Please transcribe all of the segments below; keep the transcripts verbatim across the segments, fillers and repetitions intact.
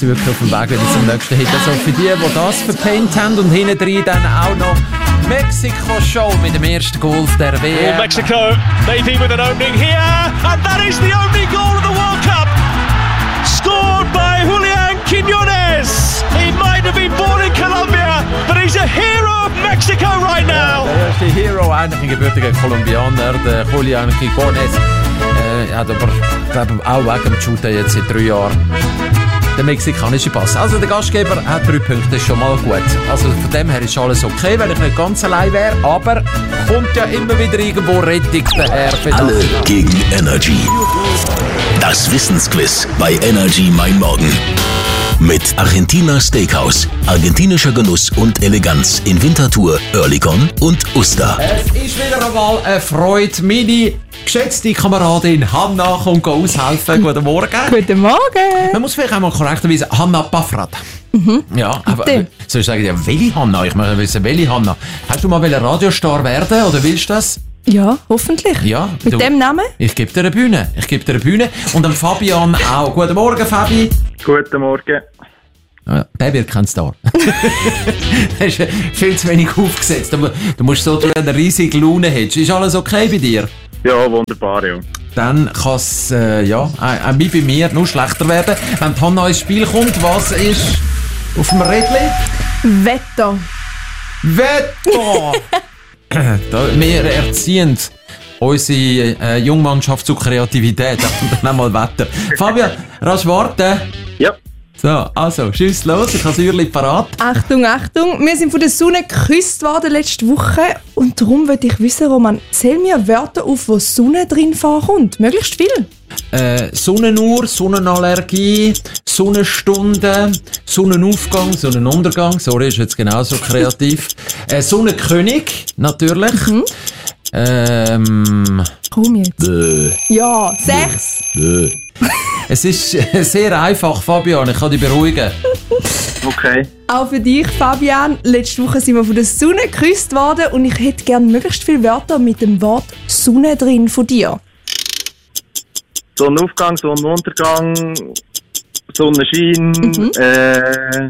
wirklich auf dem Weg wieder zum nächsten Hit. Also für die, die das verpennt haben und hinten drin dann auch noch Mexiko-Show mit dem ersten Goal der W M. Oh, Mexico, maybe with an opening here, and that is the only goal of the World Cup, scored by Julián Quiñones. He might have been born in Colombia, but he's a hero of Mexico right now. Der erste Hero, eigentlich ein gebürtiger Kolumbianer, der Julián Quiñones. Er hat aber, glaube ich, auch wegen dem Shooten jetzt seit drei Jahren den mexikanischen Pass. Also der Gastgeber hat drei Punkte, das ist schon mal gut. Also von dem her ist alles okay, wenn ich nicht ganz allein wäre, aber kommt ja immer wieder irgendwo Rettung daher. Alle gegen Energy. Das Wissensquiz bei Energy Mein Morgen. Mit Argentina Steakhouse, argentinischer Genuss und Eleganz in Winterthur, Oerlikon und Uster. Es ist wieder einmal eine Freude. Meine geschätzte Kameradin Hanna kommt aushelfen. Guten Morgen. Guten Morgen. Man muss vielleicht einmal korrekterweise Hanna Paffrath. Mhm. Ja, aber äh, soll ich sagen, ja, welche Hanna? Ich möchte wissen, welche Hanna? Hast du mal einen Radiostar werden oder willst du das? Ja, hoffentlich. Ja, mit du, dem Namen? Ich gebe dir eine Bühne. Ich gebe dir eine Bühne. Und dem Fabian auch. Guten Morgen, Fabi. Guten Morgen. Ja, der wird kein Star. Das ist viel zu wenig aufgesetzt. Du, du musst so tun, eine riesige Laune hättest. Ist alles okay bei dir? Ja, wunderbar, ja. Dann kann es, äh, ja, auch wie bei mir, nur schlechter werden. Wenn die Hanna ins Spiel kommt, was ist auf dem Rädchen? Wetter. Wetter! Da, wir erziehen unsere äh, Jungmannschaft zur Kreativität. Dann mal Wetter. Fabian, rasch warten. Ja. So, also, schieß los, ich habe das Uhrli parat. Achtung, Achtung, wir sind von der Sonne geküsst worden letzte Woche und darum wollte ich wissen, Roman, zähl mir Wörter auf, wo Sonne drin vorkommt. Möglichst viel. Äh, Sonnenuhr, Sonnenallergie, Sonnenstunde, Sonnenaufgang, Sonnenuntergang, sorry, ist jetzt genauso kreativ. äh, Sonnenkönig, natürlich. Mhm. Ähm... Komm jetzt. Bäh. Ja, sechs. Bäh. Es ist sehr einfach, Fabian, ich kann dich beruhigen. Okay. Auch für dich, Fabian. Letzte Woche sind wir von der Sonne geküsst worden und ich hätte gerne möglichst viele Wörter mit dem Wort Sonne drin von dir. Sonnenaufgang, Sonnenuntergang, Sonnenschein, mhm. äh,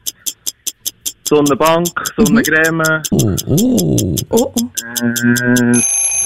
Sonnenbank, Sonnencreme. Oh, oh. Oh, oh. Äh,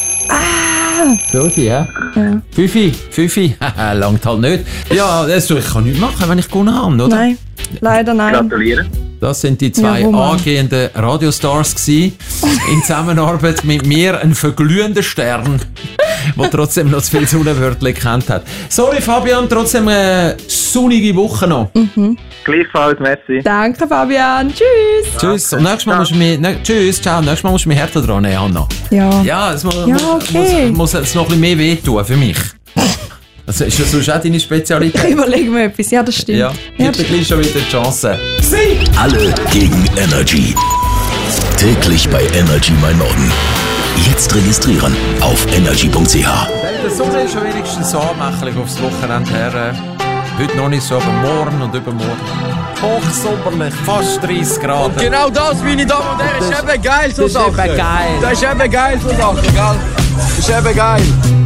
ah! Fünfi, ja? Ja. Fünfi, Fünfi. Haha, langt halt nicht. Ja, das, ich kann nichts machen, wenn ich gewonnen habe, oder? Nein, leider nein. Gratuliere. Das sind die zwei ja, angehenden Radiostars gewesen, in Zusammenarbeit mit mir, ein verglühender Stern, der trotzdem noch zu viele Sonnenwörter gekannt hat. Sorry Fabian, trotzdem eine sonnige Woche noch. Mhm. Gleichfalls, merci. Danke Fabian, tschüss. Tschüss, und nächstes Mal musst du mich, ne, tschüss, ciao, nächstes Mal musst du mich härter dran nehmen, Anna. Ja. Ja, es muss, Ja, okay. muss, muss jetzt noch ein bisschen mehr wehtun für mich. Also ist das sonst auch deine Spezialität? Ich überlege mir etwas, ja das stimmt. Ja, ja, gib dir gleich schon wieder die Chance. Alle gegen Energy. Täglich bei Energy Mein Morgen. Jetzt registrieren auf energy punkt c h. Der Sonne ist schon wenigstens so anmächtig aufs Wochenende her. Heute noch nicht so, aber morgen und übermorgen. Hochsommerlich, fast dreißig Grad. Und genau das, meine Damen und Herren, ist eben geil, so Das ist Sachen. eben geil. Das ist eben geil, so Sachen, gell? Das ist eben geil.